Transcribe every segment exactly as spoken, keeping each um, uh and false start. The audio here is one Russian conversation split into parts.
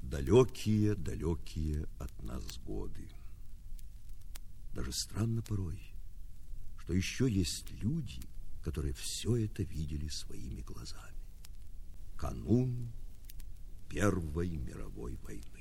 далекие, далекие от нас годы. Даже странно порой, что еще есть люди, которые все это видели своими глазами. Канун Первой мировой войны.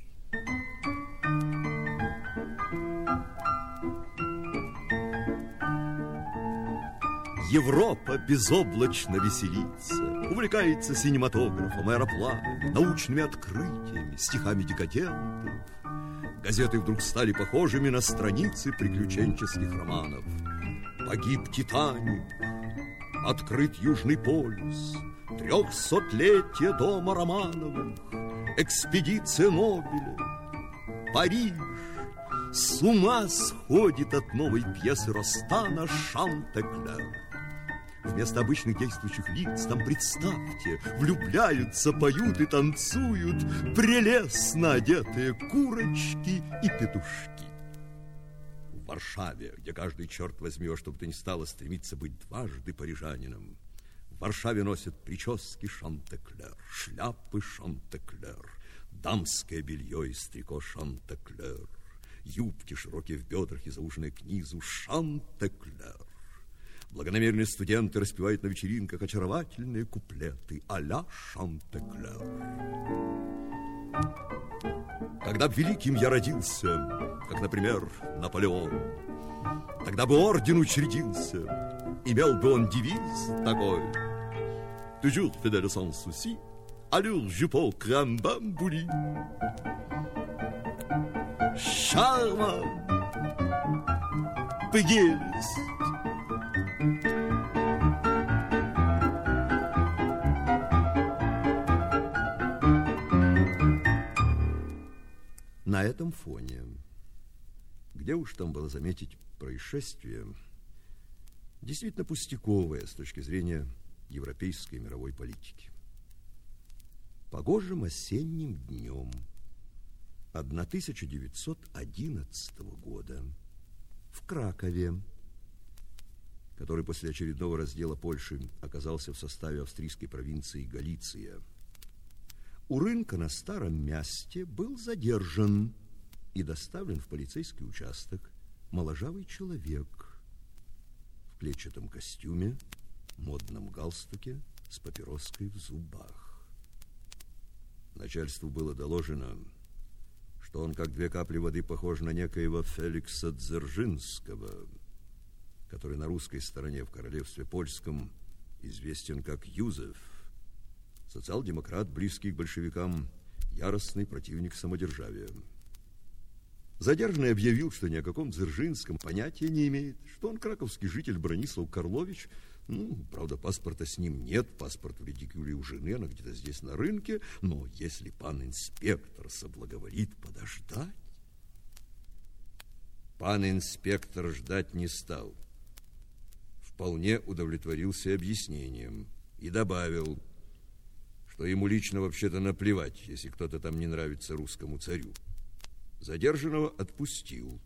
Европа безоблачно веселится, увлекается кинематографом, аэропланами, научными открытиями, стихами декадентов. Газеты вдруг стали похожими на страницы приключенческих романов. Погиб Титаник, открыт Южный полюс, трехсотлетие дома Романовых, экспедиция Нобеля, Париж. С ума сходит от новой пьесы Ростана «Шантеклер». Вместо обычных действующих лиц там, представьте, влюбляются, поют и танцуют прелестно одетые курочки и петушки. В Варшаве, где каждый, черт возьми, во что бы то ни стало, стремится быть дважды парижанином, в Варшаве носят прически Шантеклер, шляпы Шантеклер, дамское белье из трико Шантеклер, юбки широкие в бедрах и зауженные к низу Шантеклер. Благонамеренные студенты распевают на вечеринках очаровательные куплеты а-ля Шантеклер. Когда б великим я родился, как, например, Наполеон, тогда бы орден учредился, имел бы он девиз такой: toujours fidèle sans souci, allure jupon крам-бамбули. Шарма, прелесть. На этом фоне, где уж там было заметить происшествие, действительно пустяковое с точки зрения европейской мировой политики. Погожим осенним днем тысяча девятьсот одиннадцатого года в Кракове, который после очередного раздела Польши оказался в составе австрийской провинции Галиция, у рынка на Старом Мясте был задержан и доставлен в полицейский участок моложавый человек в клетчатом костюме, модном галстуке, с папироской в зубах. Начальству было доложено, что он, как две капли воды, похож на некоего Феликса Дзержинского, который на русской стороне в королевстве польском известен как Юзеф, социал-демократ, близкий к большевикам, яростный противник самодержавия. Задержанный объявил, что ни о каком Дзержинском понятия не имеет, что он краковский житель Бронислав Карлович. Ну, правда, паспорта с ним нет, паспорт в редикюле у жены, она где-то здесь на рынке, но если пан инспектор соблаговолит подождать... Пан инспектор ждать не стал. Вполне удовлетворился объяснением и добавил, что ему лично вообще-то наплевать, если кто-то там не нравится русскому царю. Задержанного отпустил.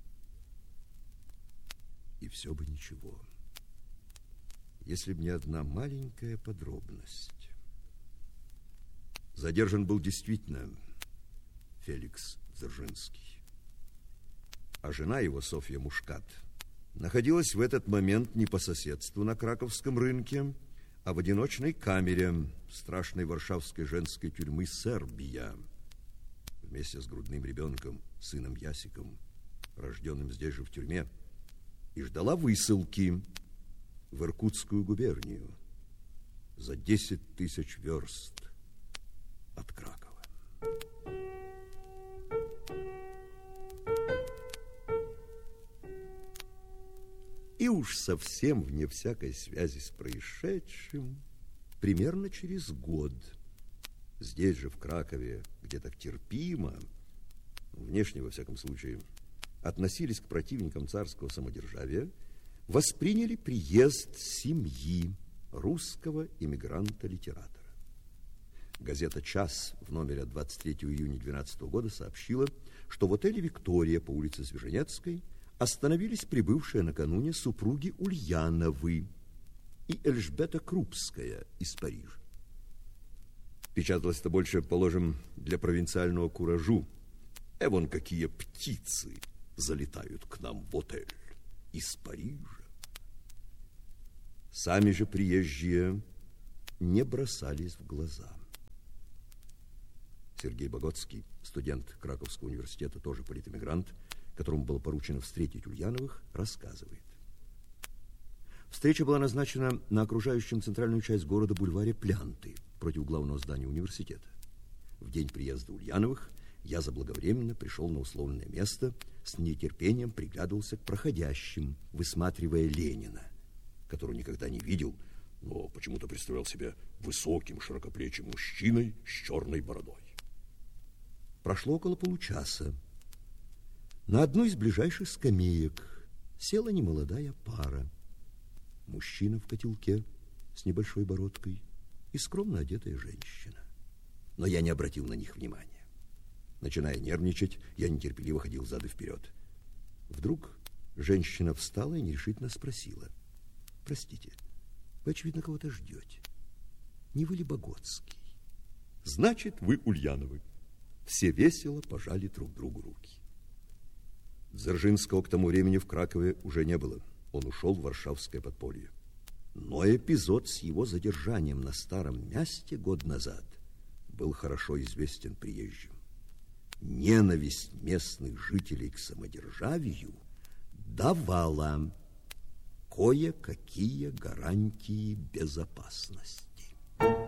И все бы ничего, если бы не одна маленькая подробность. Задержан был действительно Феликс Дзержинский, а жена его, Софья Мушкат, находилась в этот момент не по соседству на краковском рынке, а в одиночной камере страшной варшавской женской тюрьмы Сербия вместе с грудным ребенком, сыном Ясиком, рожденным здесь же в тюрьме, и ждала высылки в Иркутскую губернию за десять тысяч верст от Кракова. И уж совсем вне всякой связи с происшедшим, примерно через год, здесь же, в Кракове, где так терпимо, внешне, во всяком случае, относились к противникам царского самодержавия, восприняли приезд семьи русского иммигранта-литератора. Газета «Час» в номере от двадцать третьего июня двенадцатого года сообщила, что в отеле «Виктория» по улице Свеженецкой остановились прибывшие накануне супруги Ульяновы и Эльжбета Крупская из Парижа. Печаталось-то больше, положим, для провинциального куражу. Э, вон какие птицы залетают к нам в отель из Парижа. Сами же приезжие не бросались в глаза. Сергей Богоцкий, студент Краковского университета, тоже политэмигрант, которому было поручено встретить Ульяновых, рассказывает. Встреча была назначена на окружающем центральную часть города бульваре Плянты, против главного здания университета. В день приезда Ульяновых я заблаговременно пришел на условленное место, с нетерпением приглядывался к проходящим, высматривая Ленина, которого никогда не видел, но почему-то представлял себя высоким, широкоплечим мужчиной с черной бородой. Прошло около получаса. На одну из ближайших скамеек села немолодая пара. Мужчина в котелке с небольшой бородкой и скромно одетая женщина. Но я не обратил на них внимания. Начиная нервничать, я нетерпеливо ходил зад и вперед. Вдруг женщина встала и нерешительно спросила: «Простите, вы, очевидно, кого-то ждете. Не вы ли Богоцкий?» «Значит, вы Ульяновы». Все весело пожали друг другу руки. Дзержинского к тому времени в Кракове уже не было. Он ушел в Варшавское подполье. Но эпизод с его задержанием на старом месте год назад был хорошо известен приезжим. Ненависть местных жителей к самодержавию давала кое-какие гарантии безопасности.